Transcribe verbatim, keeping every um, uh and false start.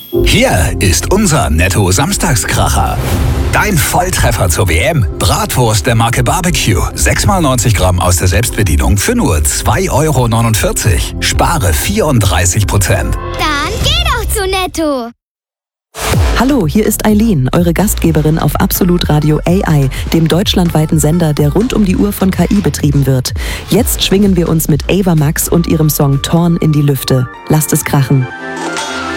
Hier ist unser Netto-Samstagskracher. Dein Volltreffer zur W M. Bratwurst der Marke Barbecue. sechs mal neunzig Gramm aus der Selbstbedienung für nur zwei Euro neunundvierzig. Spare vierunddreißig Prozent. Dann geh doch zu Netto. Hallo, hier ist Eileen, eure Gastgeberin auf Absolut Radio A I, dem deutschlandweiten Sender, der rund um die Uhr von K I betrieben wird. Jetzt schwingen wir uns mit Ava Max und ihrem Song Torn in die Lüfte. Lasst es krachen.